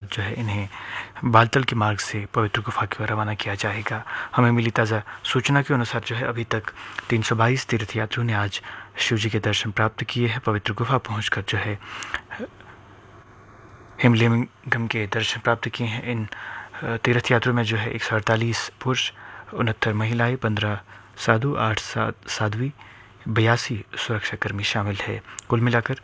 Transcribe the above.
जो है इन्हें बालतल के मार्ग से पवित्र गुफा की ओर रवाना किया जाएगा। हमें मिली ताज़ा सूचना के अनुसार जो है अभी तक 322 तीर्थयात्रियों ने आज शिव जी के दर्शन प्राप्त किए हैं। पवित्र गुफा पहुंचकर जो है हिमलिंगम के दर्शन प्राप्त किए हैं। इन तीर्थयात्रियों में जो है 148 पुरुष, 69 महिलाएं, 15 साधु, 8 साध्वी, 82 सुरक्षाकर्मी शामिल है। कुल मिलाकर